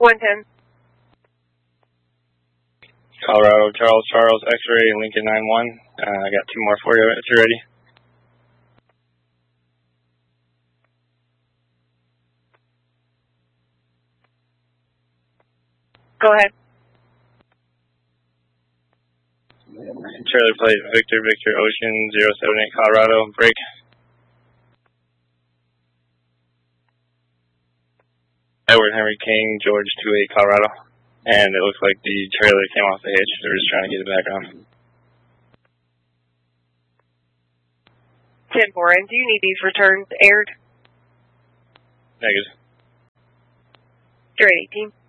110. Colorado, Charles, X-ray, Lincoln 9-1. I got 2 more for you if you're ready. Go ahead. Charlie Plate, Victor, Ocean, 078, Colorado, break. Edward Henry King, George 28, Colorado. And it looks like the trailer came off the hitch. They're just trying to get it back on. 10-4, and do you need these returns aired? Negative. You're at 18.